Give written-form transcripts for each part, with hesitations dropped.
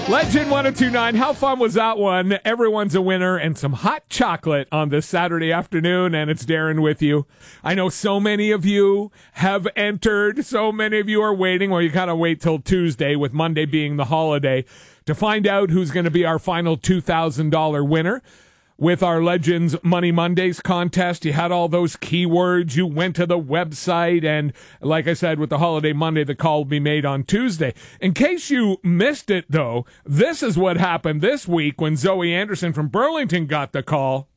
Legend 1029, how fun was that one? Everyone's a winner and some hot chocolate on this Saturday afternoon, and it's Darren with you. I know so many of you have entered, so many of you are waiting. Well, you gotta wait till Tuesday, with Monday being the holiday, to find out who's going to be our final $2,000 winner. With our Legends Money Mondays contest, you had all those keywords, you went to the website, and like I said, with the Holiday Monday, the call will be made on Tuesday. In case you missed it, though, this is what happened this week when Zoe Anderson from Burlington got the call.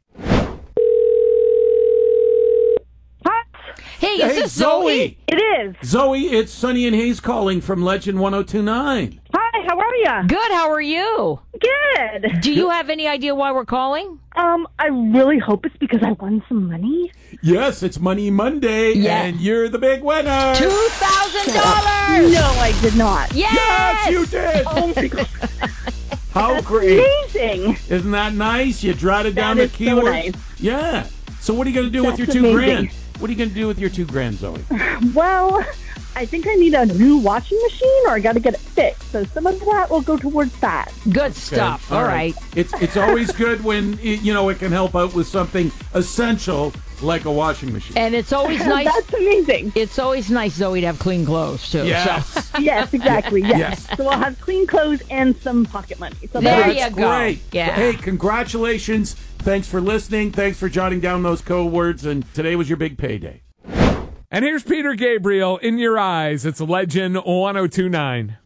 Hi. Hey, is this Zoe? It is. Zoe, it's Sunny and Hayes calling from Legend 1029. Hi, how are you? Good, how are you? Good. Do you have any idea why we're calling? I really hope it's because I won some money. Yes, it's Money Monday, Yeah. and you're the big winner. $2,000! No, I did not. Yes! Yes, you did. Oh my God. How That's great. amazing. Isn't that nice? You jotted down That the is so keywords. nice. Yeah. So what are you going to do with your That's $2,000? amazing. What are you going to do with your $2,000, Zoe? Well, I think I need a new washing machine, or I got to get it fixed. So some of that will go towards that. Good stuff. Okay. All right. It's always good when it can help out with something essential like a washing machine. And it's always nice. That's amazing. It's always nice, Zoe, to have clean clothes, too. Yes. So. Yes, exactly. Yes. Yes. So I'll have clean clothes and some pocket money. So There that's you That's go. great. Yeah. Hey, congratulations. Thanks for listening. Thanks for jotting down those code words. And today was your big payday. And here's Peter Gabriel, In Your Eyes. It's Legend 1029.